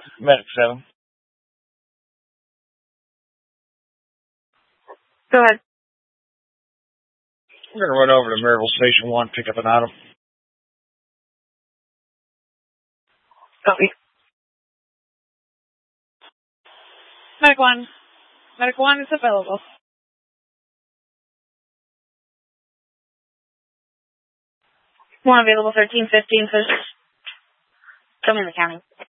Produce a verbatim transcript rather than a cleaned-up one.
Medic seven. Go ahead. We're going to run over to Maryville Station one, pick up an item. Copy. Medic one. Medic one is available. One available, thirteen fifteen, so tell me in the county.